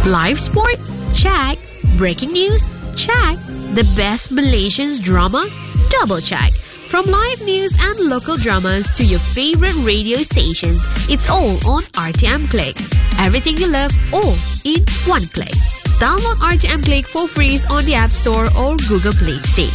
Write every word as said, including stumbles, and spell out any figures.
Live sport? Check. Breaking news? Check. The best Malaysian drama? Double check. From live news and local dramas to your favorite radio stations, it's all on R T M Click. Everything you love, all in one click. Download R T M Click for free on the App Store or Google Play today.